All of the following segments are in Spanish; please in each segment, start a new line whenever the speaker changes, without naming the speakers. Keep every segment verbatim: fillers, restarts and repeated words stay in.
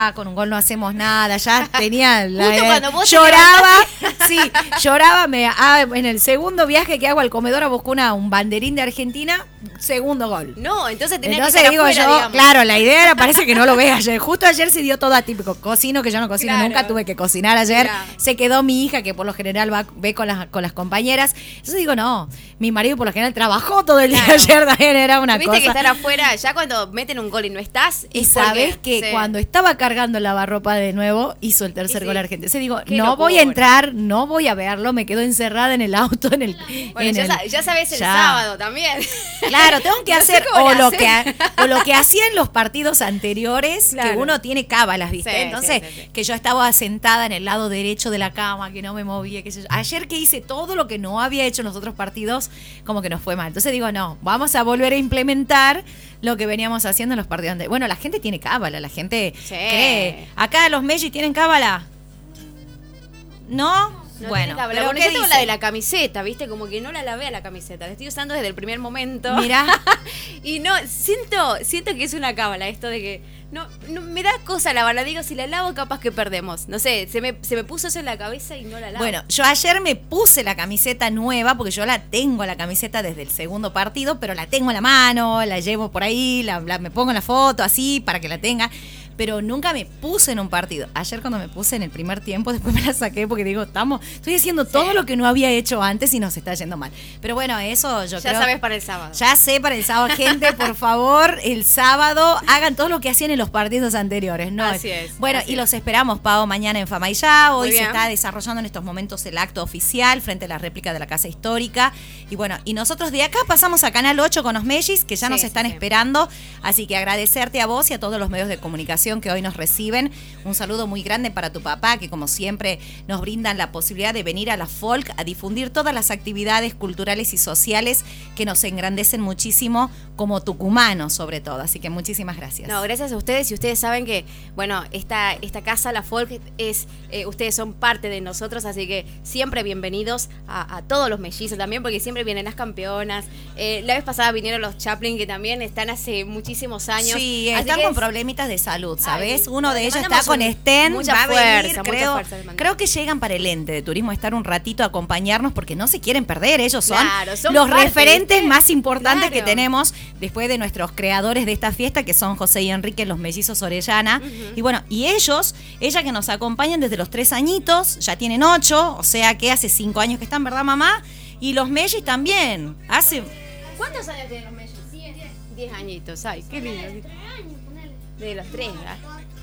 con un gol no hacemos nada, ya tenía la,
Justo cuando vos
lloraba, sí, lloraba, me, ah, en el segundo viaje que hago al comedor a buscar una, un banderín de Argentina, segundo gol.
No, entonces tenía
Entonces
que estar
digo
afuera,
yo,
digamos.
claro, la idea era, parece que no lo ve ayer, justo ayer se dio todo atípico, cocino, que yo no cocino
Claro.
nunca, tuve que cocinar ayer,
Claro.
se quedó mi hija, que por lo general va, ve con las, con las compañeras, entonces digo, no, mi marido por lo general trabajó todo el día
Claro.
ayer, también era una
Viste
cosa.
que estar afuera, ya cuando meten un gol y no estás,
Y
es
sabes
porque-
que
sí.
cuando estaba cargando el lavarropa de nuevo, hizo el tercer
Y sí.
gol argentino. Entonces digo,
Qué
no
locura.
voy a entrar, no voy a verlo, me quedo encerrada en el auto, en el...
Bueno,
en
ya,
el-
sa- ya sabes el
Ya.
sábado también.
Claro, tengo que
No sé
hacer
cómo
o
le
lo,
hacés.
que, ha- o lo que hacía en los partidos anteriores, que
Claro.
uno tiene cábalas, ¿viste?
Sí,
Entonces,
sí, sí, sí.
que yo estaba sentada en el lado derecho de la cama, que no me movía, qué sé yo. Ayer que hice todo lo que no había hecho en los otros partidos, como que nos fue mal. Entonces digo, no, vamos a volver a implementar lo que veníamos haciendo en los partidos anteriores. Bueno, la gente tiene cábala, la gente
Sí.
cree. Acá los Messi tienen cábala. ¿No?
No
bueno,
tiene que hablar.
pero
Bueno,
¿qué
yo tengo
dice?
la de la camiseta, ¿viste? Como que no la lavé a la camiseta. La estoy usando desde el primer momento.
Mirá.
Y no, siento, siento que es una cábala esto de que no, no me da cosa lavarla. Digo, si la lavo, capaz que perdemos. No sé, se me, se me puso eso en la cabeza y no la lavo.
Bueno, yo ayer me puse la camiseta nueva, porque yo la tengo la camiseta desde el segundo partido, pero la tengo en la mano, la llevo por ahí, la, la- me pongo en la foto así para que la tenga. Pero nunca me puse en un partido. Ayer cuando me puse en el primer tiempo, después me la saqué porque digo, estamos, estoy haciendo todo lo que no había hecho antes y nos está yendo mal. Pero bueno, eso yo
ya
creo.
sabes para el sábado.
Ya sé para el sábado, gente, por favor, el sábado hagan todo lo que hacían en los partidos anteriores, ¿no?
Así es,
Bueno,
así
y
es.
los esperamos, Pau, mañana en Fama y Ya. Hoy
Muy
se
bien.
está desarrollando en estos momentos el acto oficial frente a la réplica de la Casa Histórica. Y bueno, y nosotros de acá pasamos a Canal ocho con los Mellis, que ya
Sí,
nos
sí,
están
sí.
esperando. Así que agradecerte a vos y a todos los medios de comunicación que hoy nos reciben. Un saludo muy grande para tu papá, que como siempre nos brindan la posibilidad de venir a la Folk a difundir todas las actividades culturales y sociales que nos engrandecen muchísimo como tucumanos sobre todo. Así que muchísimas gracias.
No, gracias a ustedes. Y ustedes saben que, bueno, esta, esta casa, la Folk, es, eh, ustedes son parte de nosotros, así que siempre bienvenidos a, a todos los mellizos también, porque siempre vienen las campeonas. Eh, la vez pasada vinieron los Chaplin, que también están hace muchísimos años.
Sí,
Así
están
que
con
es-
problemitas de salud, ¿sabes?
Ay,
Uno
le
de ellos
mandamos
está con
un-
Estén,
mucha
va a
fuerza,
venir,
mucha
creo,
fuerza le mandamos.
creo que llegan para el ente de turismo a estar un ratito a acompañarnos porque no se quieren perder, ellos son,
Claro, son
los
parte,
referentes
¿viste?
más importantes
Claro.
que tenemos después de nuestros creadores de esta fiesta, que son José y Enrique, los mellizos Orellana.
Ujú.
Y bueno, y ellos, ella que nos acompañan desde los tres añitos, ya tienen ocho, o sea que hace cinco años que están, ¿verdad, mamá? Y los mellis también, hace...
¿Cuántos años tienen los mellizos? Diez añitos, ay, qué lindo. De los tres, ¿verdad?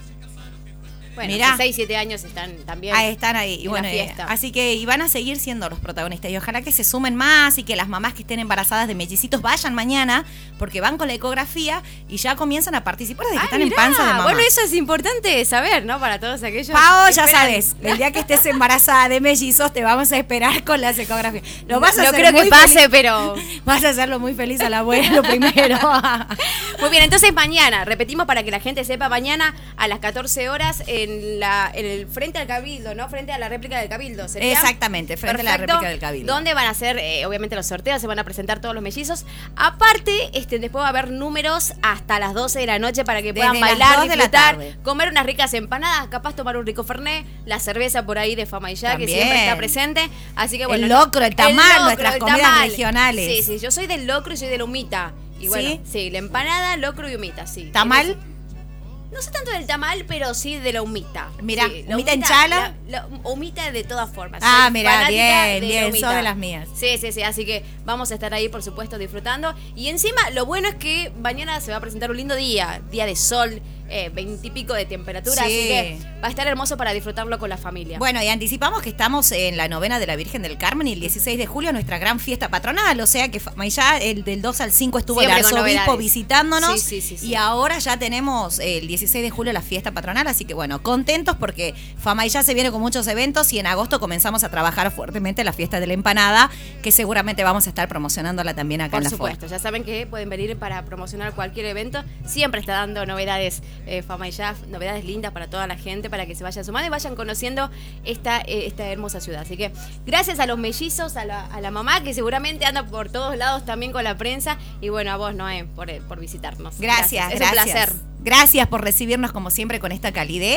Bueno,
Mirá.
hace seis, siete años están también.
Ahí están ahí. Y
en
bueno,
la
eh,
fiesta.
así que y van a seguir siendo los protagonistas. Y ojalá que se sumen más y que las mamás que estén embarazadas de mellicitos vayan mañana, porque van con la ecografía y ya comienzan a participar desde que
Ah,
están en
mirá.
panza de mamá.
Bueno, eso es importante saber, ¿no? Para todos aquellos.
Pao,
que
ya
esperan.
sabes, el día que estés embarazada de mellizos te vamos a esperar con las ecografías. Lo vas a
no
hacer
creo que
muy
pase,
feliz.
pero.
Vas a hacerlo muy feliz a la abuela, lo primero.
Muy bien, entonces mañana, repetimos para que la gente sepa, mañana a las catorce horas en la en el frente al Cabildo, ¿no? Frente a la réplica del Cabildo. ¿sería?
Exactamente, frente a la
Perfecto.
réplica del Cabildo.
Donde van a hacer, eh, obviamente, los sorteos, se van a presentar todos los mellizos. Aparte, este, después va a haber números hasta las doce de la noche para que puedan
Desde las
bailar,
dos de la
disfrutar,
tarde.
comer unas ricas empanadas, capaz tomar un rico fernet, la cerveza por ahí de Fama y Ya, que
También.
siempre está presente. Así que bueno.
El
no-
locro, el tamal, nuestras
el
comidas
tamal.
regionales.
Sí, sí, yo soy del locro y soy de la humita. Y bueno,
¿Sí?
sí, la empanada, locro y humita, sí.
¿Tamal?
Entonces, no sé tanto del tamal, pero sí de la humita.
Mirá,
Sí, la
¿humita en chala?
La, la humita de todas formas.
Ah,
Soy
mirá,
fanática
bien,
de la
bien,
humita.
sos de las mías.
Sí, sí, sí, así que vamos a estar ahí, por supuesto, disfrutando. Y encima, lo bueno es que mañana se va a presentar un lindo día, día de sol, eh, veintipico de temperatura,
Sí.
así que va a estar hermoso para disfrutarlo con la familia.
Bueno, y anticipamos que estamos en la novena de la Virgen del Carmen y el dieciséis de julio nuestra gran fiesta patronal, o sea que ya el del dos al cinco estuvo
Siempre
el
con
arzobispo
novedades.
visitándonos
Sí, sí, sí, sí.
y ahora ya tenemos el dieciséis de julio la fiesta patronal, así que bueno, contentos porque Fama y Ya se viene con muchos eventos y en agosto comenzamos a trabajar fuertemente la fiesta de la empanada, que seguramente vamos a estar promocionándola también acá
Por
en la
supuesto, ya saben que pueden venir para promocionar cualquier evento. Siempre está dando novedades eh, Fama y Ya, novedades lindas para toda la gente, para que se vayan sumando y vayan conociendo esta, eh, esta hermosa ciudad. Así que gracias a los mellizos, a la, a la mamá que seguramente anda por todos lados también con la prensa y bueno, a vos, Noé, por, por visitarnos.
Gracias,
Es
gracias.
un placer.
Gracias por recibirnos como siempre con esta calidez.